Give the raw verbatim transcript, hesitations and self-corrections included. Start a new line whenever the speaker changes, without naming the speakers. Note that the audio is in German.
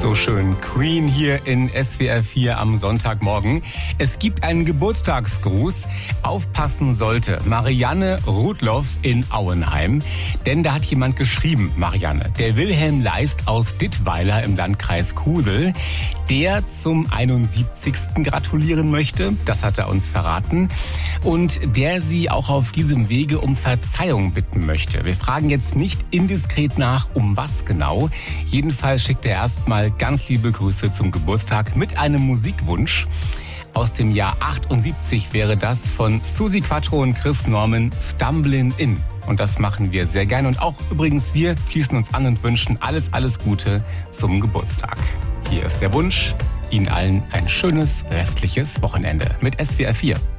So schön. Queen hier in S W R vier am Sonntagmorgen. Es gibt einen Geburtstagsgruß. Aufpassen sollte Marianne Rudloff in Auenheim. Denn da hat jemand geschrieben, Marianne, der Wilhelm Leist aus Dittweiler im Landkreis Kusel, der zum einundsiebzigsten gratulieren möchte. Das hat er uns verraten. Und der Sie auch auf diesem Wege um Verzeihung bitten möchte. Wir fragen jetzt nicht indiskret nach, um was genau. Jedenfalls schickt er erstmal ganz liebe Grüße zum Geburtstag mit einem Musikwunsch. Aus dem Jahr achtundsiebzig wäre das von Susi Quattro und Chris Norman, Stumblin' In. Und das machen wir sehr gern. Und auch übrigens, wir schließen uns an und wünschen alles, alles Gute zum Geburtstag. Hier ist der Wunsch. Ihnen allen ein schönes restliches Wochenende mit S W R vier.